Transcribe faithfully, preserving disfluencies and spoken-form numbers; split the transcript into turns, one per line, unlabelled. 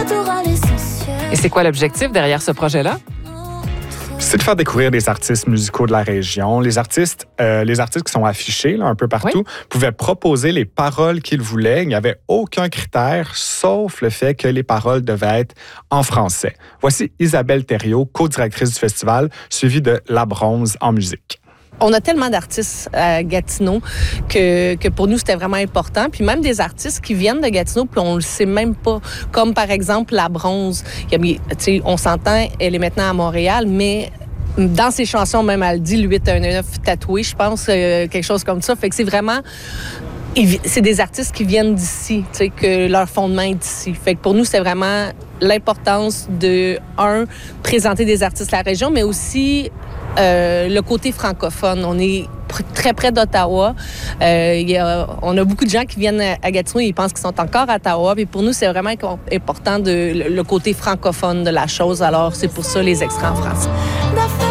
retour à l'essentiel.
Et c'est quoi l'objectif derrière ce projet-là?
C'est de faire découvrir des artistes musicaux de la région. Les artistes, euh, les artistes qui sont affichés là, un peu partout oui. pouvaient proposer les paroles qu'ils voulaient. Il n'y avait aucun critère, sauf le fait que les paroles devaient être en français. Voici Isabelle Thériault, co-directrice du festival, suivie de La Bronze en musique.
On a tellement d'artistes à Gatineau que, que pour nous, c'était vraiment important. Puis même des artistes qui viennent de Gatineau, puis on le sait même pas. Comme par exemple La Bronze. Tu sais, on s'entend, elle est maintenant à Montréal, mais dans ses chansons, même, elle dit le huit un neuf tatoué, je pense, euh, quelque chose comme ça. Fait que c'est vraiment... C'est des artistes qui viennent d'ici, tu sais, que leur fondement est d'ici. Fait que pour nous, c'est vraiment l'importance de, un, présenter des artistes de la région, mais aussi euh, le côté francophone. On est pr- très près d'Ottawa. Euh, y a, on a beaucoup de gens qui viennent à Gatineau et ils pensent qu'ils sont encore à Ottawa. Puis pour nous, c'est vraiment important de, le, le côté francophone de la chose. Alors, c'est pour ça les extraits en français.